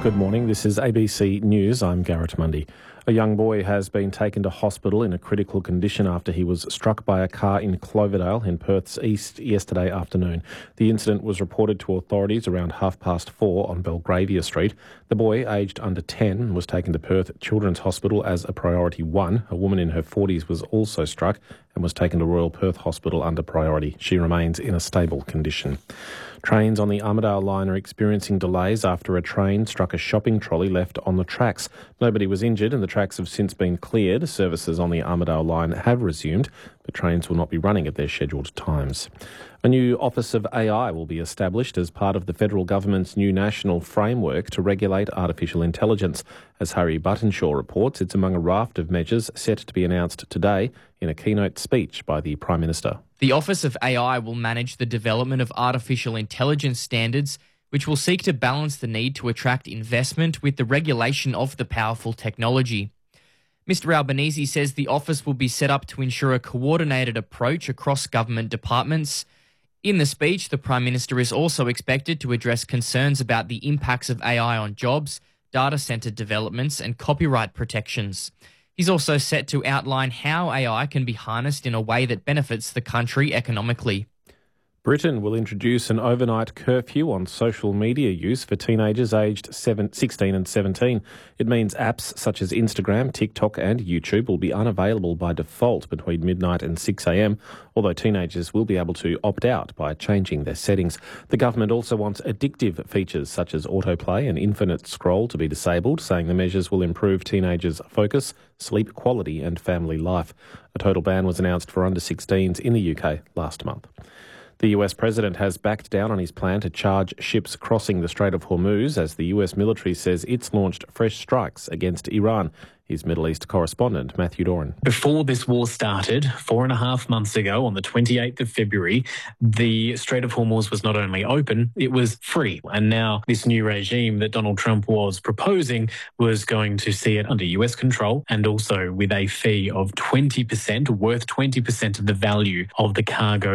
Good morning, this is ABC News. I'm Garrett Mundy. A young boy has been taken to hospital in a critical condition after he was struck by a car in Cloverdale in Perth's east yesterday afternoon. The incident was reported to authorities around 4:30 on Belgravia Street. The boy, aged under 10, was taken to Perth Children's Hospital as a priority 1. A woman in her 40s was also struck and was taken to Royal Perth Hospital under priority. She remains in a stable condition. Trains on the Armidale line are experiencing delays after a train struck a shopping trolley left on the tracks. Nobody was injured and the tracks have since been cleared. Services on the Armidale line have resumed, but trains will not be running at their scheduled times. A new Office of AI will be established as part of the federal government's new national framework to regulate artificial intelligence. As Harry Buttenshaw reports, it's among a raft of measures set to be announced today in a keynote speech by the Prime Minister. The Office of AI will manage the development of artificial intelligence standards, which will seek to balance the need to attract investment with the regulation of the powerful technology. Mr Albanese says the office will be set up to ensure a coordinated approach across government departments. In the speech, the Prime Minister is also expected to address concerns about the impacts of AI on jobs, data centre developments and copyright protections. He's also set to outline how AI can be harnessed in a way that benefits the country economically. Britain will introduce an overnight curfew on social media use for teenagers aged 16 and 17. It means apps such as Instagram, TikTok and YouTube will be unavailable by default between midnight and 6 a.m, although teenagers will be able to opt out by changing their settings. The government also wants addictive features such as autoplay and infinite scroll to be disabled, saying the measures will improve teenagers' focus, sleep quality and family life. A total ban was announced for under 16s in the UK last month. The US president has backed down on his plan to charge ships crossing the Strait of Hormuz as the US military says it's launched fresh strikes against Iran. His Middle East correspondent, Matthew Doran. Before this war started, 4.5 months ago, on the 28th of February, the Strait of Hormuz was not only open, it was free. And now this new regime that Donald Trump was proposing was going to see it under US control and also with a fee of 20%, worth 20% of the value of the cargo